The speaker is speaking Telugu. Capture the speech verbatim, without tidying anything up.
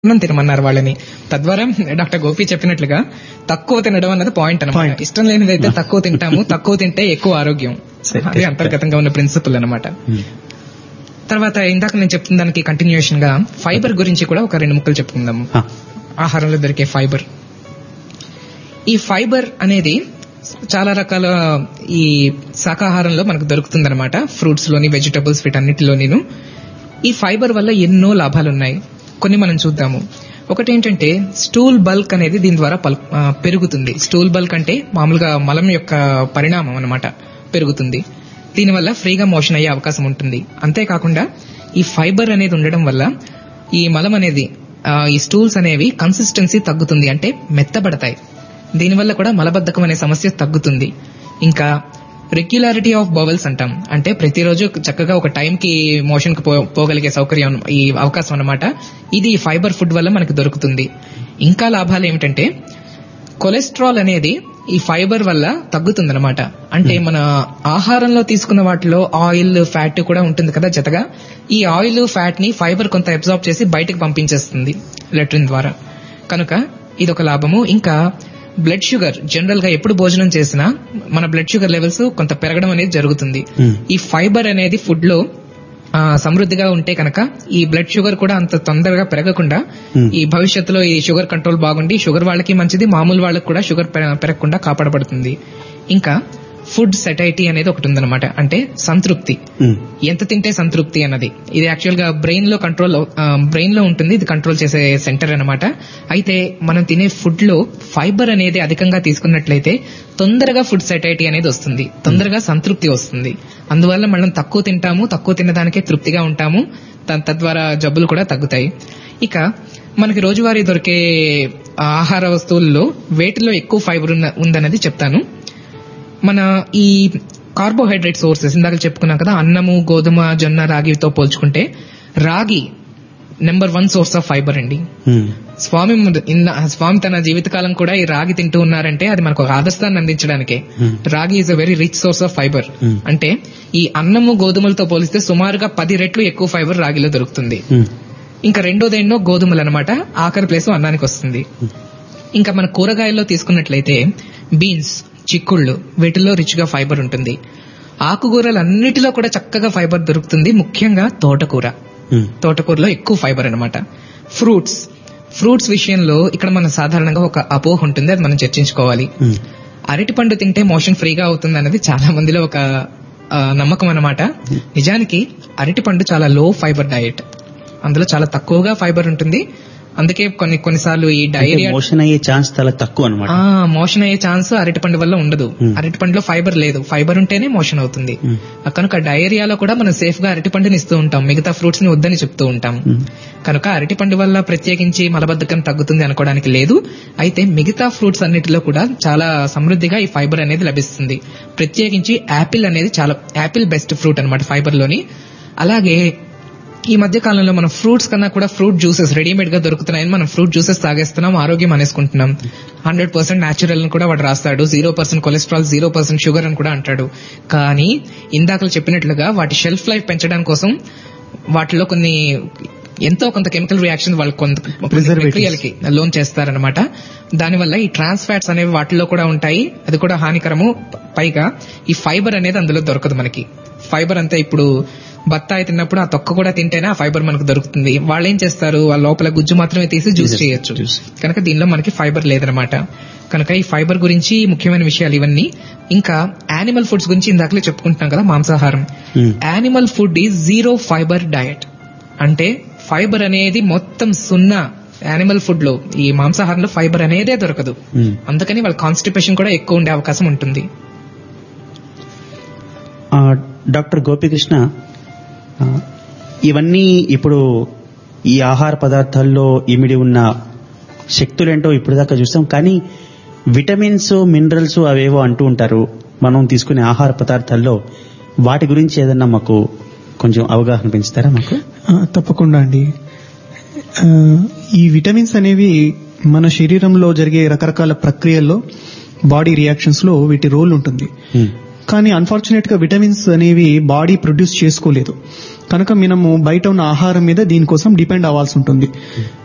అన్నం తినమన్నారు వాళ్ళని. తద్వారా డాక్టర్ గోపి చెప్పినట్లుగా తక్కువ తినడం అన్నది పాయింట్ అనమాట. ఇష్టం లేనిదైతే తక్కువ తింటాము, తక్కువ తింటే ఎక్కువ ఆరోగ్యం. అది అంతర్గతంగా ఉన్న ప్రిన్సిపల్ అనమాట. తర్వాత ఇందాక నేను చెప్తున్న దానికి కంటిన్యూషన్ గా ఫైబర్ గురించి కూడా ఒక రెండు ముక్కలు చెప్పుకుందాము. ఆహారంలో దొరికే ఫైబర్. ఈ ఫైబర్ అనేది చాలా రకాల ఈ శాకాహారంలో మనకు దొరుకుతుందన్నమాట. ఫ్రూట్స్ లోని, వెజిటబుల్స్, వీటన్నిటిలోనూ ఈ ఫైబర్ వల్ల ఎన్నో లాభాలు ఉన్నాయి. కొన్ని మనం చూద్దాము. ఒకటి ఏంటంటే స్టూల్ బల్క్ అనేది దీని ద్వారా పెరుగుతుంది. స్టూల్ బల్క్ అంటే మామూలుగా మలం యొక్క పరిణామం అన్నమాట, పెరుగుతుంది. దీనివల్ల ఫ్రీగా మోషన్ అయ్యే అవకాశం ఉంటుంది. అంతేకాకుండా ఈ ఫైబర్ అనేది ఉండడం వల్ల ఈ మలం అనేది, ఈ స్టూల్స్ అనేవి కన్సిస్టెన్సీ తగ్గుతుంది, అంటే మెత్తబడతాయి. దీనివల్ల కూడా మలబద్ధకం అనే సమస్య తగ్గుతుంది. ఇంకా రెగ్యులారిటీ ఆఫ్ బవెల్స్ అంటాం, అంటే ప్రతిరోజు చక్కగా ఒక టైం కి మోషన్ కి పోగలిగే సౌకర్యం, ఈ అవకాశం అన్నమాట. ఇది ఫైబర్ ఫుడ్ వల్ల మనకు దొరుకుతుంది. ఇంకా లాభాలు ఏమిటంటే కొలెస్ట్రాల్ అనేది ఈ ఫైబర్ వల్ల తగ్గుతుందన్నమాట. అంటే మన ఆహారంలో తీసుకున్న వాటిలో ఆయిల్, ఫ్యాట్ కూడా ఉంటుంది కదా జతగా. ఈ ఆయిల్, ఫ్యాట్ ని ఫైబర్ కొంత అబ్జార్బ్ చేసి బయటకు పంపించేస్తుంది లెట్రిన్ ద్వారా. కనుక ఇదొక లాభము. ఇంకా బ్లడ్ షుగర్, జనరల్ గా ఎప్పుడు భోజనం చేసినా మన బ్లడ్ షుగర్ లెవెల్స్ కొంత పెరగడం అనేది జరుగుతుంది. ఈ ఫైబర్ అనేది ఫుడ్ లో సమృద్ధిగా ఉంటే కనుక ఈ బ్లడ్ షుగర్ కూడా అంత తొందరగా పెరగకుండా ఈ భవిష్యత్తులో ఈ షుగర్ కంట్రోల్ బాగుండి షుగర్ వాళ్ళకి మంచిది, మామూలు వాళ్ళకి కూడా షుగర్ పెరగకుండా కాపాడబడుతుంది. ఇంకా ఫుడ్ సెటైటీ అనేది ఒకటి ఉందన్నమాట, అంటే సంతృప్తి. ఎంత తింటే సంతృప్తి అన్నది ఇది యాక్చువల్ గా బ్రెయిన్ లో కంట్రోల్ బ్రెయిన్ లో ఉంటుంది. ఇది కంట్రోల్ చేసే సెంటర్ అన్నమాట. అయితే మనం తినే ఫుడ్ లో ఫైబర్ అనేది అధికంగా తీసుకున్నట్లయితే తొందరగా ఫుడ్ సెటైటీ అనేది వస్తుంది, తొందరగా సంతృప్తి వస్తుంది. అందువల్ల మనం తక్కువ తింటాము, తక్కువ తినడానికే తృప్తిగా ఉంటాము. తద్వారా జబ్బులు కూడా తగ్గుతాయి. ఇక మనకి రోజువారీ దొరికే ఆహార వస్తువుల్లో వేటిలో ఎక్కువ ఫైబర్ ఉందన్నది చెప్తాను. మన ఈ కార్బోహైడ్రేట్ సోర్సెస్ ఇందాక చెప్పుకున్నాం కదా, అన్నము, గోధుమ, జొన్న, రాగితో పోల్చుకుంటే రాగి number one source of fibre అండి. స్వామి స్వామి తన జీవితకాలం కూడా ఈ రాగి తింటూ ఉన్నారంటే అది మనకు ఒక ఆదర్శాన్ని అందించడానికే. రాగి is a very rich source of fibre. అంటే ఈ అన్నము, గోధుమలతో పోలిస్తే సుమారుగా పది రెట్లు ఎక్కువ ఫైబర్ రాగిలో దొరుకుతుంది. ఇంకా రెండోదేన్నో గోధుమలు అనమాట, ఆఖరి ప్లేస్ అన్నానికి వస్తుంది. ఇంకా మన కూరగాయల్లో తీసుకున్నట్లయితే బీన్స్, చిక్కుళ్ళు, వీటిల్లో రిచ్ గా ఫైబర్ ఉంటుంది. ఆకుకూరలన్నిటిలో కూడా చక్కగా ఫైబర్ దొరుకుతుంది, ముఖ్యంగా తోటకూర. తోటకూరలో ఎక్కువ ఫైబర్ అనమాట. ఫ్రూట్స్ ఫ్రూట్స్ విషయంలో ఇక్కడ మనం సాధారణంగా ఒక అపోహ ఉంటుంది, అది మనం చర్చించుకోవాలి. అరటి పండు తింటే మోషన్ ఫ్రీగా అవుతుంది అన్నది చాలా మందిలో ఒక నమ్మకం అన్నమాట. నిజానికి అరటి పండు చాలా లో ఫైబర్ డయట్, అందులో చాలా తక్కువగా ఫైబర్ ఉంటుంది. అందుకే కొన్ని కొన్నిసార్లు ఈ డైరియా, మోషన్ అయ్యే ఛాన్స్ చాలా తక్కువ అనమాట. మోషన్ అయ్యే ఛాన్స్ అరటిపండు వల్ల ఉండదు. అరటిపండులో ఫైబర్ లేదు, ఫైబర్ ఉంటేనే మోషన్ అవుతుంది. కనుక డైరియాలో కూడా మనం సేఫ్ గా అరటిపండుని ఇస్తూ ఉంటాం, మిగతా ఫ్రూట్స్ ని వద్దని చెప్తూ ఉంటాం. కనుక అరటిపండు వల్ల ప్రత్యేకించి మలబద్ధకం తగ్గుతుంది అనుకోవడానికి లేదు. అయితే మిగతా ఫ్రూట్స్ అన్నిటిలో కూడా చాలా సమృద్ధిగా ఈ ఫైబర్ అనేది లభిస్తుంది. ప్రత్యేకించి యాపిల్ అనేది చాలా, యాపిల్ బెస్ట్ ఫ్రూట్ అనమాట ఫైబర్ లోని. అలాగే ఈ మధ్య కాలంలో మనం ఫ్రూట్స్ కన్నా కూడా ఫ్రూట్ జ్యూసెస్ రెడీమేడ్ గా దొరుకుతున్నాయని మనం ఫ్రూట్ జ్యూసెస్ తాగేస్తున్నాం, ఆరోగ్యం అనేసుకుంటున్నాం. హండ్రెడ్ పర్సెంట్ న్యాచురల్ అని కూడా వాడు రాస్తాడు, zero percent cholesterol, zero percent sugar అని కూడా అంటాడు. కానీ ఇందాక చెప్పినట్లుగా వాటి షెల్ఫ్ లైఫ్ పెంచడం కోసం వాటిలో కొన్ని ఎంతో కొంత కెమికల్ రియాక్షన్ వాళ్ళు కొంత ప్రక్రియలకి లోన్ చేస్తారనమాట. దానివల్ల ఈ ట్రాన్స్ ఫ్యాట్స్ అనేవి వాటిలో కూడా ఉంటాయి, అది కూడా హానికరము. పైగా ఈ ఫైబర్ అనేది అందులో దొరకదు మనకి. ఫైబర్ అంతా ఇప్పుడు బత్తాయి తిన్నప్పుడు ఆ తొక్క కూడా తింటేనే ఆ ఫైబర్ మనకు దొరుకుతుంది. వాళ్ళు ఏం చేస్తారు, ఆ లోపల గుజ్జు మాత్రమే తీసి జ్యూస్ చేయొచ్చు. కనుక దీనిలో మనకి ఫైబర్ లేదనమాట. కనుక ఈ ఫైబర్ గురించి ముఖ్యమైన విషయాలు ఇవన్నీ. ఇంకా యానిమల్ ఫుడ్స్ గురించి ఇందాకలే చెప్పుకుంటున్నాం కదా, మాంసాహారం. Animal food is zero fibre diet, అంటే ఫైబర్ అనేది మొత్తం సున్నా. యానిమల్ ఫుడ్ లో, ఈ మాంసాహారంలో ఫైబర్ అనేదే దొరకదు. అందుకని వాళ్ళ కాన్స్టిపేషన్ కూడా ఎక్కువ ఉండే అవకాశం ఉంటుంది. డాక్టర్ గోపికృష్ణ, ఇవన్నీ ఇప్పుడు ఈ ఆహార పదార్థాల్లో ఇమిడి ఉన్న శక్తులేంటో ఇప్పుడు దాకా చూస్తాం. కానీ విటమిన్స్, మినరల్స్ అవేవో అంటూ ఉంటారు మనం తీసుకునే ఆహార పదార్థాల్లో. వాటి గురించి ఏదన్నా మాకు కొంచెం అవగాహన పెంచుతారా మాకు? తప్పకుండా అండి. ఈ విటమిన్స్ అనేవి మన శరీరంలో జరిగే రకరకాల ప్రక్రియల్లో, బాడీ రియాక్షన్స్ లో వీటి రోల్ ఉంటుంది. కానీ అన్ఫార్చునేట్ గా విటమిన్స్ అనేవి బాడీ ప్రొడ్యూస్ చేసుకోలేదు. కనుక మనము బయట ఉన్న ఆహారం మీద దీనికోసం డిపెండ్ అవ్వాల్సి ఉంటుంది.